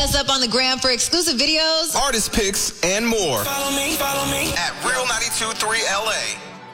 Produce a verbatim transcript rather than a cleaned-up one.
us up on the gram for exclusive videos, artist picks, and more. Follow me, follow me at Real ninety-two point three L A.